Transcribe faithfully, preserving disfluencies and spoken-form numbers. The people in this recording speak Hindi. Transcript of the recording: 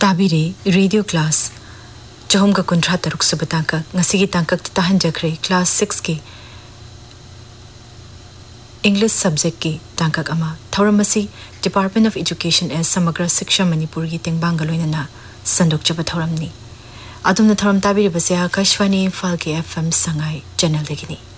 ताबिरे रेडियो क्लास चहुम का कुंठा तरुक सुब तांकक ngasi तांकक ताहन जखरे क्लास सिक्स की इंग्लिश सब्जेक्ट की तांकक अमा थौरमसी डिपार्टमेंट ऑफ एजुकेशन एंड समग्र शिक्षा मणिपुर की तेंबांग लोइनना संदोक चब थौरमनी अदुमना थौरम ताबिरे बसे आकाशवाणी इम्फाल के एफएम संगाई चैनल देगिनी